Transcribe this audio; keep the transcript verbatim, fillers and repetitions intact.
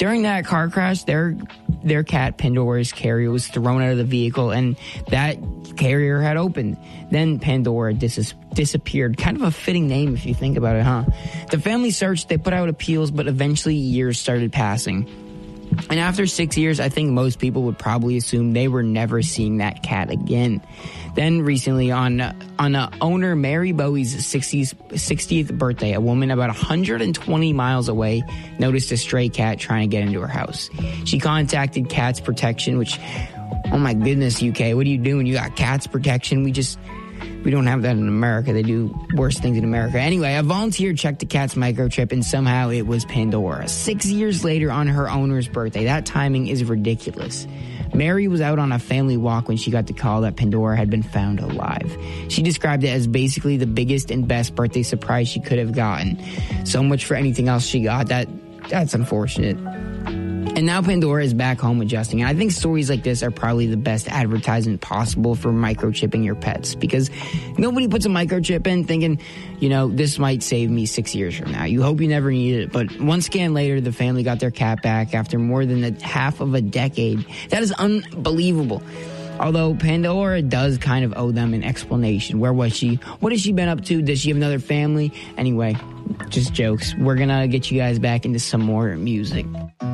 During that car crash, their their cat, Pandora's carrier, was thrown out of the vehicle, and that carrier had opened. Then Pandora dis- disappeared. Kind of a fitting name if you think about it, huh? The family searched, they put out appeals, but eventually years started passing. And after six years, I think most people would probably assume they were never seeing that cat again. Then recently, on on uh, owner Mary Bowie's sixtieth birthday, a woman about one hundred twenty miles away noticed a stray cat trying to get into her house. She contacted Cats Protection, which, oh my goodness, U K, what are you doing? You got Cats Protection? We just... We don't have that in America. They do worse things in America. Anyway, a volunteer checked the cat's microchip, and somehow it was Pandora. Six years later on her owner's birthday. That timing is ridiculous. Mary was out on a family walk when she got the call that Pandora had been found alive. She described it as basically the biggest and best birthday surprise she could have gotten. So much for anything else she got. That That's unfortunate. And now Pandora is back home adjusting. And I think stories like this are probably the best advertisement possible for microchipping your pets, because nobody puts a microchip in thinking, you know, this might save me six years from now. You hope you never need it. But one scan later, the family got their cat back after more than a half of a decade. That is unbelievable. Although Pandora does kind of owe them an explanation. Where was she? What has she been up to? Does she have another family? Anyway, just jokes. We're going to get you guys back into some more music.